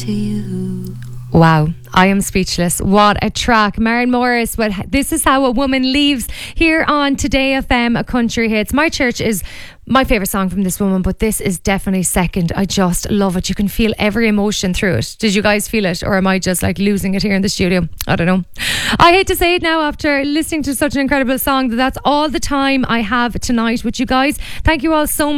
to you. Wow, I am speechless. What a track. Maren Morris, but This Is How a Woman Leaves here on Today FM, a country hits. My Church is my favourite song from this woman, but this is definitely second. I just love it. You can feel every emotion through it. Did you guys feel it? Or am I just like losing it here in the studio? I don't know. I hate to say it now after listening to such an incredible song, that's all the time I have tonight with you guys. Thank you all so much.